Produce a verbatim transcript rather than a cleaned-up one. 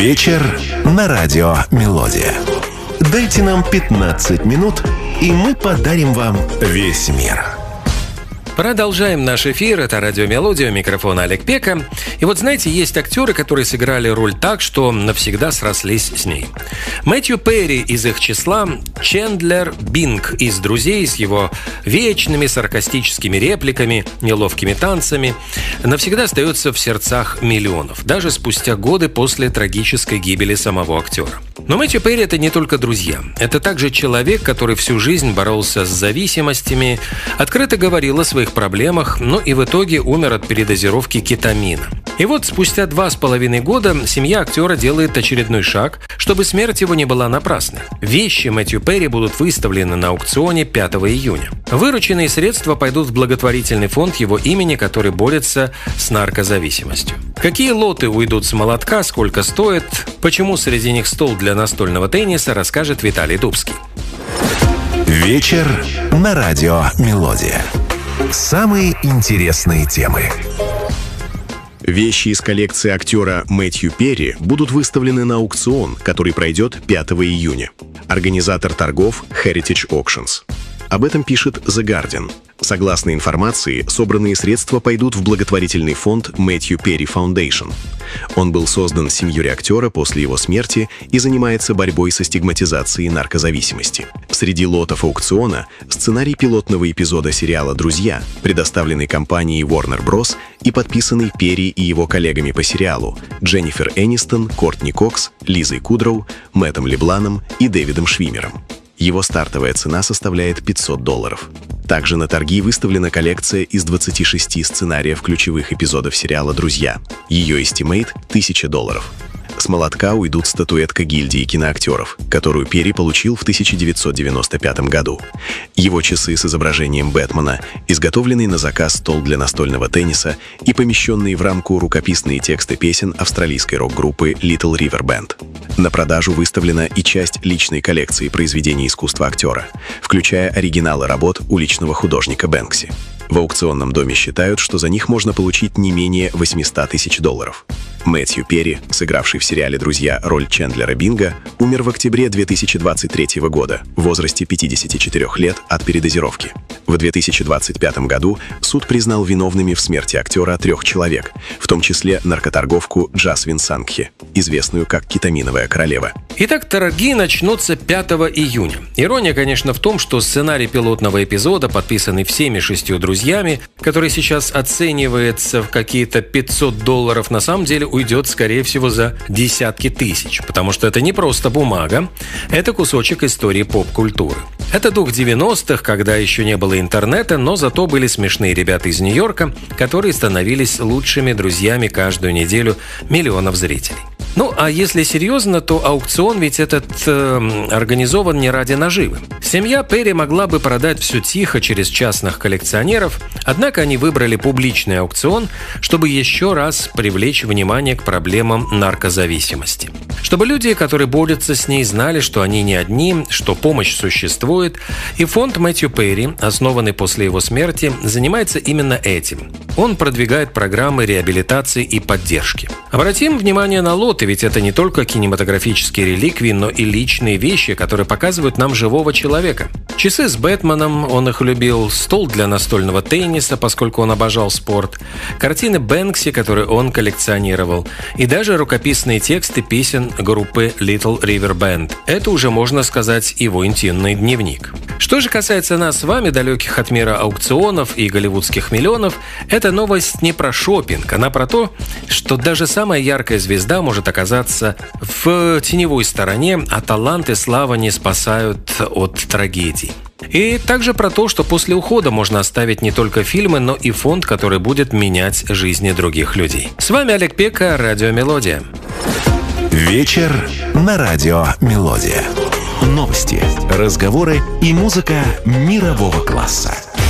Вечер на радио «Мелодия». Дайте нам пятнадцать минут, и мы подарим вам весь мир. Продолжаем наш эфир. Это радио «Мелодия», у микрофона Олег Пека. И вот знаете, есть актеры, которые сыграли роль так, что навсегда срослись с ней. Мэтью Перри из их числа, Чендлер Бинг из «Друзей» с его вечными саркастическими репликами, неловкими танцами, навсегда остается в сердцах миллионов, даже спустя годы после трагической гибели самого актера. Но Мэтью Перри – это не только друзья. Это также человек, который всю жизнь боролся с зависимостями, открыто говорил о своих проблемах, но и в итоге умер от передозировки кетамина. И вот спустя два с половиной года семья актера делает очередной шаг, чтобы смерть его не была напрасной. Вещи Мэтью Перри будут выставлены на аукционе пятого июня. Вырученные средства пойдут в благотворительный фонд его имени, который борется с наркозависимостью. Какие лоты уйдут с молотка, сколько стоит, почему среди них стол для настольного тенниса, расскажет Виталий Дубский. Вечер на радио «Мелодия». Самые интересные темы. Вещи из коллекции актера Мэтью Перри будут выставлены на аукцион, который пройдет пятого июня. Организатор торгов Heritage Auctions. Об этом пишет The Guardian. Согласно информации, собранные средства пойдут в благотворительный фонд Мэтью Перри Foundation. Он был создан семьей актера после его смерти и занимается борьбой со стигматизацией наркозависимости. Среди лотов аукциона сценарий пилотного эпизода сериала «Друзья», предоставленный компанией Warner Bros. И подписанный Перри и его коллегами по сериалу Дженнифер Энистон, Кортни Кокс, Лизой Кудроу, Мэттом Лебланом и Дэвидом Швиммером. Его стартовая цена составляет пятьсот долларов. Также на торги выставлена коллекция из двадцати шести сценариев ключевых эпизодов сериала «Друзья». Ее эстимейт – тысяча долларов. С молотка уйдут статуэтка гильдии киноактеров, которую Перри получил в тысяча девятьсот девяносто пятом году. Его часы с изображением Бэтмена, изготовленный на заказ стол для настольного тенниса и помещенные в рамку рукописные тексты песен австралийской рок-группы Little River Band. На продажу выставлена и часть личной коллекции произведений искусства актера, включая оригиналы работ уличного художника Бэнкси. В аукционном доме считают, что за них можно получить не менее восемьсот тысяч долларов. Мэтью Перри, сыгравший в сериале «Друзья» роль Чендлера Бинга, умер в октябре две тысячи двадцать третьего года в возрасте пятидесяти четырёх лет от передозировки. В две тысячи двадцать пятом году суд признал виновными в смерти актера трех человек, в том числе наркоторговку Джасвин Сангхи, известную как «Кетаминовая королева». Итак, торги начнутся пятого июня. Ирония, конечно, в том, что сценарий пилотного эпизода, подписанный всеми шестью друзьями, который сейчас оценивается в какие-то пятьсот долларов, на самом деле уйдет, скорее всего, за десятки тысяч, потому что это не просто бумага, это кусочек истории поп-культуры. Это дух девяностых, когда еще не было интернета, но зато были смешные ребята из Нью-Йорка, которые становились лучшими друзьями каждую неделю миллионов зрителей. Ну, а если серьезно, то аукцион ведь этот э, организован не ради наживы. Семья Перри могла бы продать все тихо через частных коллекционеров, однако они выбрали публичный аукцион, чтобы еще раз привлечь внимание к проблемам наркозависимости. Чтобы люди, которые борются с ней, знали, что они не одни, что помощь существует, и фонд Мэтью Перри, основанный после его смерти, занимается именно этим. Он продвигает программы реабилитации и поддержки. Обратим внимание на лоты, ведь это не только кинематографические реликвии, но и личные вещи, которые показывают нам живого человека. Часы с Бэтменом, он их любил, стол для настольного тенниса, поскольку он обожал спорт, картины Бэнкси, которые он коллекционировал, и даже рукописные тексты песен группы Little River Band. Это уже, можно сказать, его интимный дневник. Что же касается нас с вами, далеких от мира аукционов и голливудских миллионов, эта новость не про шопинг, она про то, что даже самая яркая звезда может оказаться в теневой стороне, а талант и слава не спасают от трагедий. И также про то, что после ухода можно оставить не только фильмы, но и фонд, который будет менять жизни других людей. С вами Олег Пека, радио «Мелодия». Вечер на радио «Мелодия». Новости, разговоры и музыка мирового класса.